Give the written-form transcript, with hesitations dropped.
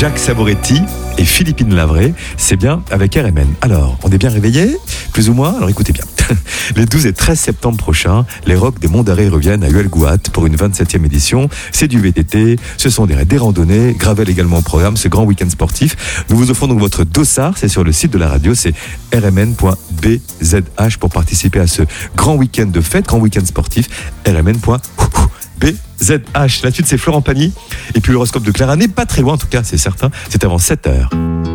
Jacques Saboretti et Philippine Lavray, c'est bien avec RMN. Alors, on est bien réveillés, plus ou moins? Alors écoutez bien. Les 12 et 13 septembre prochains, les Rocks des Monts d'Arrée reviennent à Huelgoat pour une 27e édition. C'est du VTT, ce sont des randonnées, Gravel également au programme, ce grand week-end sportif. Nous vous offrons donc votre dossard, c'est sur le site de la radio, c'est rmn.bzh pour participer à ce grand week-end de fête, grand week-end sportif, rmn.bzh. La suite, c'est Florent Pagny. Et puis l'horoscope de Clara n'est pas très loin, en tout cas, c'est certain, c'est avant 7h.